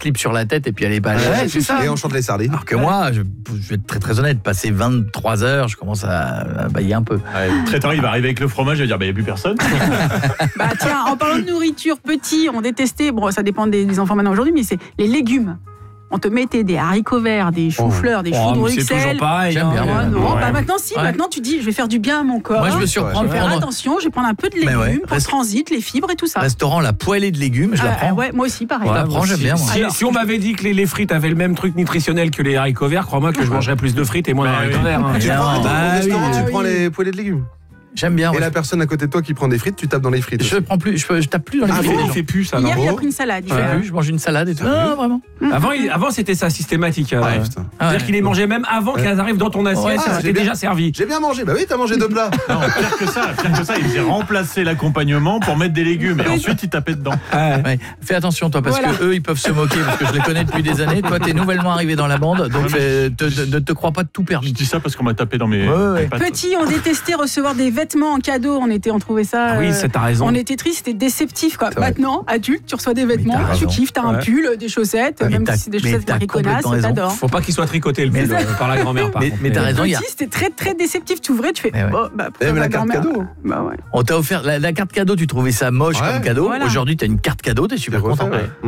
slip sur la tête et puis aller balader. Ouais, c'est ça. Et on chante les sardines. Alors que moi, je vais être très très honnête, passer 23 heures, je commence à bailler un peu. Ouais, le traiteur, il va arriver avec le fromage, il va dire il n'y a plus personne. Bah tiens, en parlant de nourriture, petit, on détestait, bon ça dépend des enfants maintenant aujourd'hui, mais c'est les légumes. On te mettait des haricots verts, des choux-fleurs, des choux de Bruxelles. C'est toujours pareil. J'aime bien. Non, Ouais. bah maintenant si, maintenant tu dis je vais faire du bien à mon corps. Moi je me surprends Je de vais faire prendre attention, je vais prendre un peu de légumes pour le transit, les fibres et tout ça. restaurant la poêlée de légumes, je la prends. Ouais, moi aussi pareil. Je la prends, j'aime bien. Moi. Si on m'avait dit que les frites avaient le même truc nutritionnel que les haricots verts, crois-moi que je mangerais plus de frites et moins d'haricots verts. Tu prends au restaurant, tu oui. prends les poêlées de légumes. J'aime bien. Et la personne à côté de toi qui prend des frites, tu tapes dans les frites. Je tape plus dans les frites. Il fait plus ça, non? Hier il a pris une salade. Je fais plus, je mange une salade et tout. Non, vraiment. Avant c'était ça systématique. putain. C'est-à-dire qu'il les mangeait même avant qu'elles arrivent dans ton assiette, ça j'ai c'était bien- déjà servi. J'ai bien mangé. Bah oui, t'as mangé 2 plats. Non, pire que ça, il faisait remplacer l'accompagnement pour mettre des légumes et ensuite il tapait dedans. Ouais. Fais attention toi parce que eux ils peuvent se moquer parce que je les connais depuis des années. Toi t'es nouvellement arrivé dans la bande donc ne te crois pas tout Je permis. dis ça parce qu'on m'a tapé dans mes pattes. Petit, on détestait recevoir des vêtements en cadeau. On trouvait ça. Oui, t'as raison. On était triste, c'était déceptif quoi. C'est vrai. Maintenant, adulte, tu reçois des vêtements, t'as tu raison. kiffes, t'as un pull, des chaussettes, Mais même t'as- si c'est des mais chaussettes t'as mariconas, complètement raison. t'adores. Faut pas qu'il soit tricoté le pull par la grand-mère par contre. Mais t'as raison, il y a. Petit, c'était très très déceptif. Tu ouvrais, tu fais. Mais ouais. Oh, bah, Mais la carte grand-mère. cadeau. Bah ouais. On t'a offert la carte cadeau, tu trouvais ça moche Ouais. comme cadeau. Voilà. Aujourd'hui, t'as une carte cadeau, t'es super content.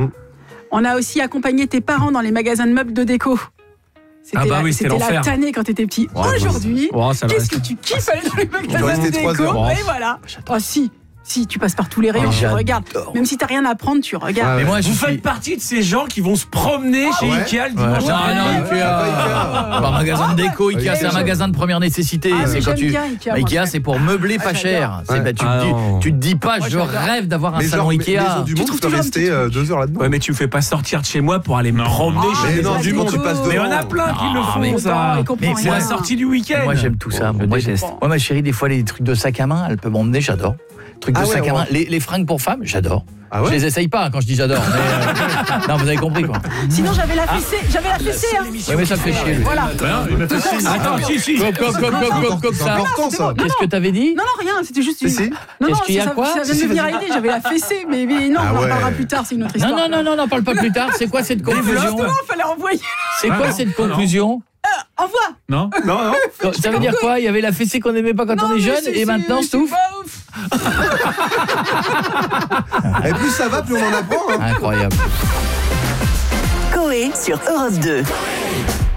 On a aussi accompagné tes parents dans les magasins de meubles de déco. Ah bah oui, c'était la l'enfer. tannée quand t'étais petit. Ouais, Aujourd'hui, ça va qu'est-ce que rester. tu kiffes aller dans les magasins rester de 3 déco heures. Et voilà. Oh si, tu passes par tous les rayons, tu j'adore. regardes. Même si t'as rien à prendre, tu regardes. Mais moi, je Vous suis. faites partie de ces gens qui vont se promener chez ouais. Ikea le Ouais. dimanche. Non, Ikea. Pas un magasin de déco, Ikea, c'est un magasin de première nécessité. Ah, C'est mais quand j'aime tu. bien Ikea, moi, Ikea, quand c'est pour meubler pas cher. C'est- bah, Ouais. tu te dis pas, Moi, je j'adore. rêve d'avoir un Mais salon genre, Ikea. Maison du Monde, tu trouves peux toujours un rester petit 2 heures là-dedans. Ouais, mais tu me fais pas sortir de chez moi pour aller me promener chez Mais les non, gens du monde, tu passes devant. Mais on a plein qui le Ah, font mais ça. il comprend C'est la rien. sortie du week-end. Moi, j'aime tout ça. On Moi, déteste. moi, ma chérie, des fois, les trucs de sac à main, elle peut m'emmener, j'adore. Trucs de Ah ouais, sac à ouais. main. Les fringues pour femmes, j'adore. Ah ouais Je les essaye pas quand je dis j'adore. Mais, non, vous avez compris quoi. Sinon, j'avais la fessée. Hein. Ouais, mais ça me fait chier. lui. Voilà. Il m'a fait signe. Attends, si. Comme C'est ça. important ça. Qu'est-ce que t'avais dit? Non, rien, c'était juste une. Si. Non, Qu'est-ce qu'il y a, ça, quoi ça vient de venir à l'idée, j'avais la fessée, mais non, Ah on en ouais. parlera plus tard, c'est une autre histoire. Non, parle pas plus tard. C'est quoi cette conclusion? Justement, fallait envoyer. C'est quoi cette conclusion? Envoie. Non. Non. Ça veut dire quoi? Il y avait la fessée qu'on aimait pas quand on est jeune et maintenant c'est ouf. pas ouf. Et plus ça va, plus on en apprend. Incroyable. Coé sur Europe 2.